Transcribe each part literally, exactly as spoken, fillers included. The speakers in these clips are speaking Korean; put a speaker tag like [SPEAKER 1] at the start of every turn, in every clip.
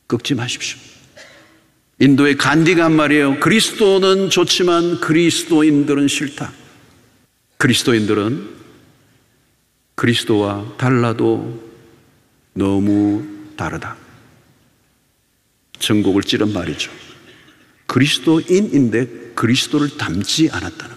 [SPEAKER 1] 꺾지 마십시오. 인도의 간디가 한 말이에요. 그리스도는 좋지만 그리스도인들은 싫다. 그리스도인들은 그리스도와 달라도 너무 다르다. 전곡을 찌른 말이죠. 그리스도인인데 그리스도를 닮지 않았다는,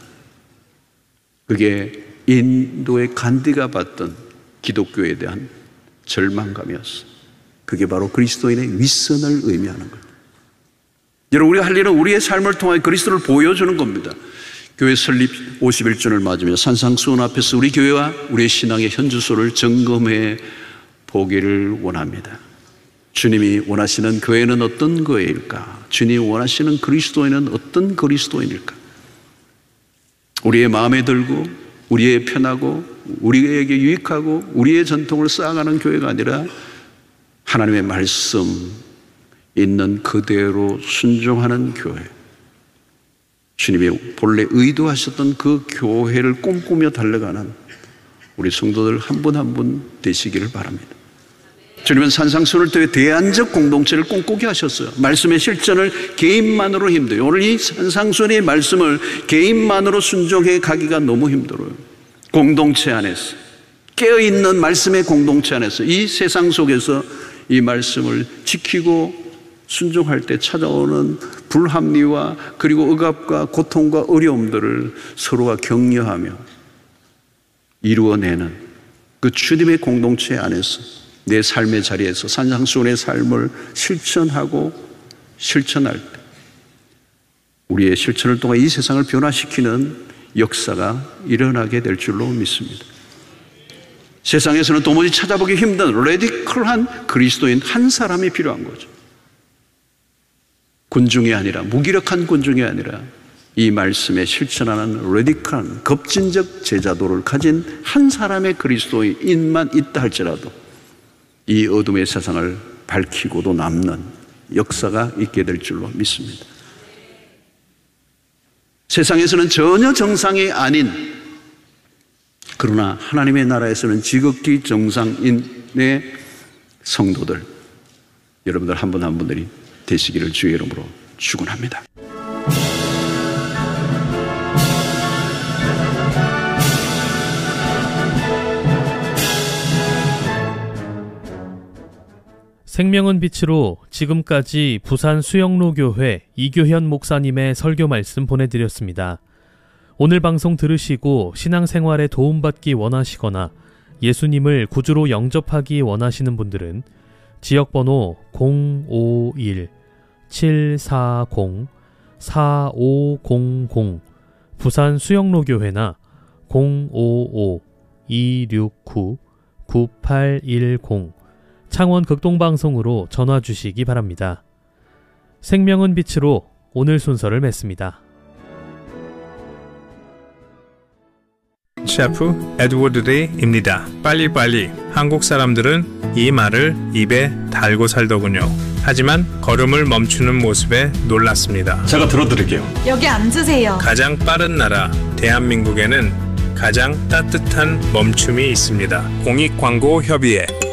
[SPEAKER 1] 그게 인도의 간디가 받던 기독교에 대한 절망감이었어. 그게 바로 그리스도인의 윗선을 의미하는 거예요. 여러분, 우리가 할 일은 우리의 삶을 통해 그리스도를 보여주는 겁니다. 교회 설립 오십일 주년을 맞으며 산상수훈 앞에서 우리 교회와 우리의 신앙의 현주소를 점검해 보기를 원합니다. 주님이 원하시는 교회는 어떤 교회일까? 주님이 원하시는 그리스도인은 어떤 그리스도인일까? 우리의 마음에 들고 우리의 편하고 우리에게 유익하고 우리의 전통을 쌓아가는 교회가 아니라 하나님의 말씀 있는 그대로 순종하는 교회, 주님이 본래 의도하셨던 그 교회를 꿈꾸며 달려가는 우리 성도들 한 분 한 분 되시기를 바랍니다. 주님은 산상수훈을 통해 대안적 공동체를 꿈꾸게 하셨어요. 말씀의 실천을 개인만으로 힘들어요. 오늘 이 산상수훈의 말씀을 개인만으로 순종해 가기가 너무 힘들어요. 공동체 안에서, 깨어있는 말씀의 공동체 안에서, 이 세상 속에서 이 말씀을 지키고 순종할 때 찾아오는 불합리와 그리고 억압과 고통과 어려움들을 서로가 격려하며 이루어내는 그 주님의 공동체 안에서 내 삶의 자리에서 산상수훈의 삶을 실천하고 실천할 때 우리의 실천을 통해 이 세상을 변화시키는 역사가 일어나게 될 줄로 믿습니다. 세상에서는 도무지 찾아보기 힘든 레디컬한 그리스도인 한 사람이 필요한 거죠. 군중이 아니라, 무기력한 군중이 아니라 이 말씀에 실천하는 레디컬한 급진적 제자도를 가진 한 사람의 그리스도인만 있다 할지라도 이 어둠의 세상을 밝히고도 남는 역사가 있게 될 줄로 믿습니다. 세상에서는 전혀 정상이 아닌, 그러나 하나님의 나라에서는 지극히 정상인의 성도들, 여러분들 한 분 한 분들이 되시기를 주의 이름으로 축원합니다.
[SPEAKER 2] 생명은 빛으로 지금까지 부산 수영로교회 이교현 목사님의 설교 말씀 보내드렸습니다. 오늘 방송 들으시고 신앙생활에 도움받기 원하시거나 예수님을 구주로 영접하기 원하시는 분들은 지역번호 공오일 칠사공 사오공공 부산 수영로교회나 공오오 이육구 구팔일공 창원 극동방송으로 전화 주시기 바랍니다. 생명은 빛으로 오늘 순서를 맺습니다.
[SPEAKER 3] 셰프 에드워드 데이입니다. 빨리빨리. 한국 사람들은 이 말을 입에 달고 살더군요. 하지만 걸음을 멈추는 모습에 놀랐습니다.
[SPEAKER 4] 제가 들어드릴게요.
[SPEAKER 5] 여기 앉으세요.
[SPEAKER 3] 가장 빠른 나라 대한민국에는 가장 따뜻한 멈춤이 있습니다. 공익광고협의회